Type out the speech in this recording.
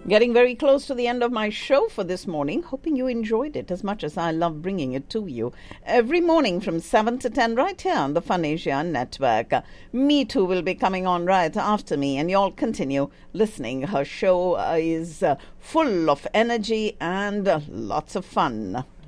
Getting very close to the end of my show for this morning. Hoping you enjoyed it as much as I love bringing it to you. Every morning from 7 to 10 right here on the Fun Asia Network. Me Too will be coming on right after me, and y'all continue listening. Her show is full of energy and lots of fun.